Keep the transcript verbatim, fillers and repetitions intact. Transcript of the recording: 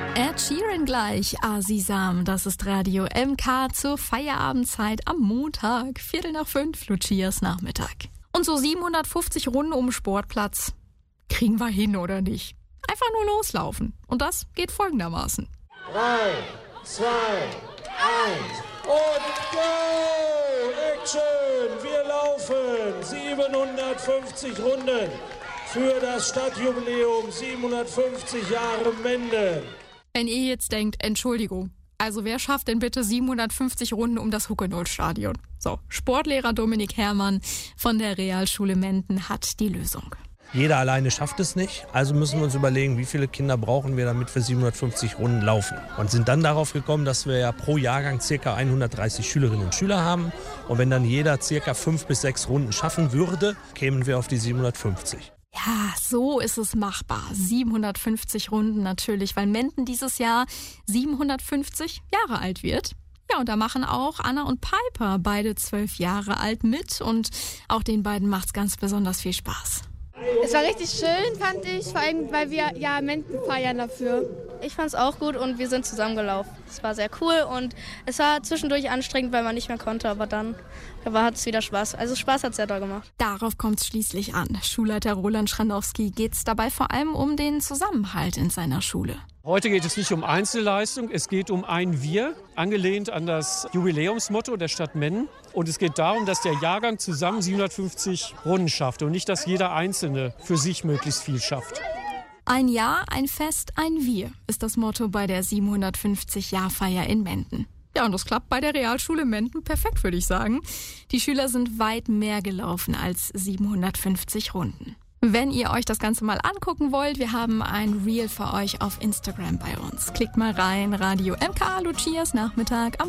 Ed Sheeran gleich, Asisam, das ist Radio M K zur Feierabendzeit am Montag, Viertel nach fünf, Lucias Nachmittag. Und so siebenhundertfünfzig Runden um den Sportplatz. Kriegen wir hin oder nicht? Einfach nur loslaufen. Und das geht folgendermaßen. Drei, zwei, eins und go! Action! Wir laufen siebenhundertfünfzig Runden für das Stadtjubiläum siebenhundertfünfzig Jahre Menden. Wenn ihr jetzt denkt, Entschuldigung, also wer schafft denn bitte siebenhundertfünfzig Runden um das Huckenol-Stadion? So, Sportlehrer Dominik Herrmann von der Realschule Menden hat die Lösung. Jeder alleine schafft es nicht, also müssen wir uns überlegen, wie viele Kinder brauchen wir, damit wir siebenhundertfünfzig Runden laufen. Und sind dann darauf gekommen, dass wir ja pro Jahrgang ca. hundertdreißig Schülerinnen und Schüler haben. Und wenn dann jeder ca. fünf bis sechs Runden schaffen würde, kämen wir auf die siebenhundertfünfzig. Ja, so ist es machbar. siebenhundertfünfzig Runden natürlich, weil Menden dieses Jahr siebenhundertfünfzig Jahre alt wird. Ja, und da machen auch Anna und Piper, beide zwölf Jahre alt, mit. Und auch den beiden macht's ganz besonders viel Spaß. Es war richtig schön, fand ich, vor allem, weil wir ja Menden feiern dafür. Ich fand es auch gut und wir sind zusammengelaufen. Es war sehr cool und es war zwischendurch anstrengend, weil man nicht mehr konnte, aber dann hat es wieder Spaß. Also Spaß hat es sehr doll gemacht. Darauf kommt es schließlich an. Schulleiter Roland Schranowski geht es dabei vor allem um den Zusammenhalt in seiner Schule. Heute geht es nicht um Einzelleistung, es geht um ein Wir, angelehnt an das Jubiläumsmotto der Stadt Menden. Und es geht darum, dass der Jahrgang zusammen siebenhundertfünfzig Runden schafft und nicht, dass jeder Einzelne für sich möglichst viel schafft. Ein Jahr, ein Fest, ein Wir ist das Motto bei der siebenhundertfünfzig-Jahr-Feier in Menden. Ja, und das klappt bei der Realschule Menden perfekt, würde ich sagen. Die Schüler sind weit mehr gelaufen als siebenhundertfünfzig Runden. Wenn ihr euch das Ganze mal angucken wollt, wir haben ein Reel für euch auf Instagram bei uns. Klickt mal rein, Radio M K, Lucias Nachmittag am